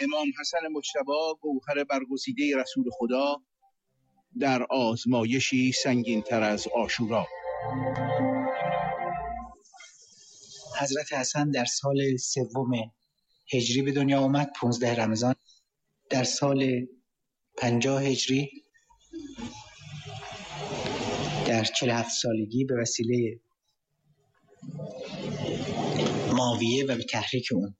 امام حسن مجتبی گوهر برگزیده رسول خدا در آزمایشی سنگین‌تر از عاشورا. حضرت حسن در سال 3 هجری به دنیا آمد، 15 رمضان. در سال 50 هجری در 47 سالگی به وسیله معاویه و به تحریک اون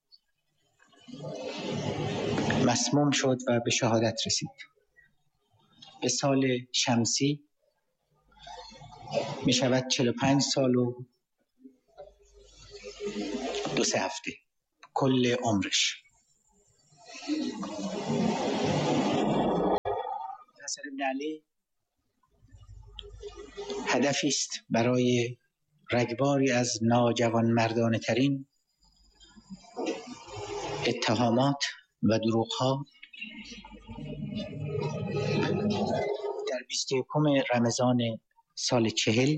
مسموم شد و به شهادت رسید. به سال شمسی می شود 45 سال و 2 هفته کل عمرش. حسن بن علی هدفی است برای رگباری از ناجوان مردانه ترین اتهامات و دروغ‌ها. در 21 رمضان سال 40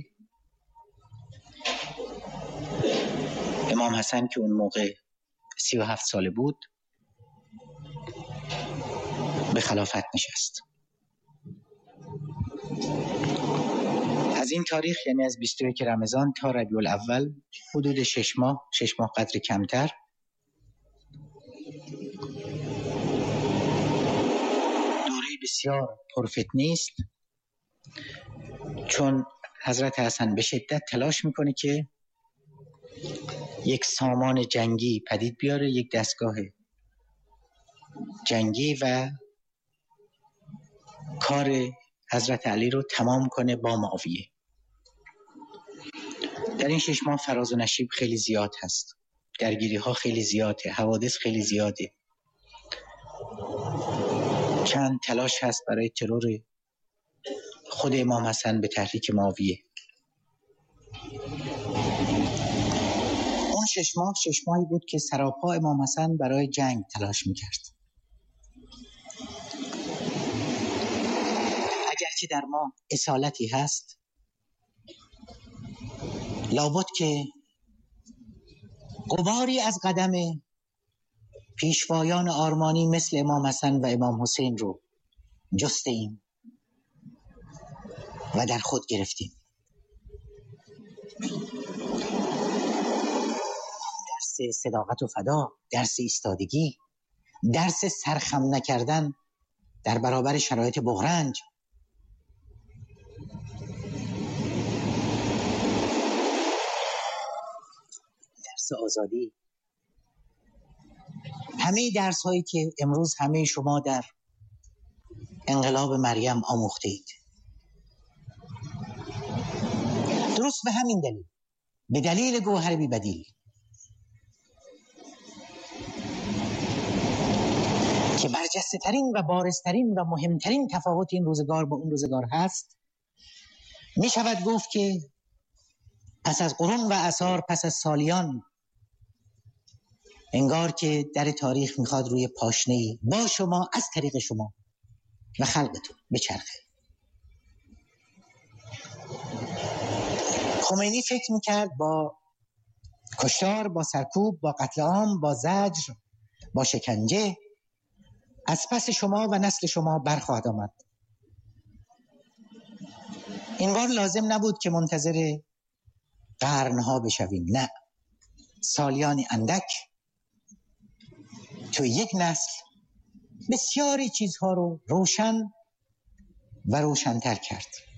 امام حسن که اون موقع 37 ساله بود به خلافت نشست. از این تاریخ، یعنی از 21 رمضان تا ربیع الاول، حدود 6 ماه قدر کمتر، دوره بسیار پرفتنه است، چون حضرت حسن به شدت تلاش میکنه که یک سامان جنگی پدید بیاره، یک دستگاه جنگی، و کار حضرت علی رو تمام کنه با معاویه. در این 6 ماه فراز و نشیب خیلی زیاد هست، درگیری ها خیلی زیاده، حوادث خیلی زیاده، چند تلاش هست برای ترور خود امام حسن به تحریک معاویه. اون 6 ماهی بود که سراپا امام حسن برای جنگ تلاش میکرد. اگرچه در ما اصالتی هست، لابد که غباری از قدم پیشوایان آرمانی مثل امام حسن و امام حسین رو جسته ایم و در خود گرفتیم. درس صداقت و فدا، درس ایستادگی، درس سرخم نکردن در برابر شرایط بغرنج، درس آزادی، همه درس هایی که امروز همه شما در انقلاب مریم آموخته اید. درست به همین دلیل، به دلیل گوهر بی بدیل که برجسته ترین و بارزترین و مهمترین تفاوت این روزگار با اون روزگار هست، می شود گفت که پس از قرون و اعصار، پس از سالیان، انگار که در تاریخ میخواد روی پاشنه‌ای با شما، از طریق شما و خلقتون بچرخه. خمینی فکر میکرد با کشتار، با سرکوب، با قتل عام، با زجر، با شکنجه از پس شما و نسل شما برخواهد آمد. این بار لازم نبود که منتظر قرنها بشویم، نه، سالیانی اندک تو یک نسل بسیاری چیزها رو روشن و روشن‌تر کرد.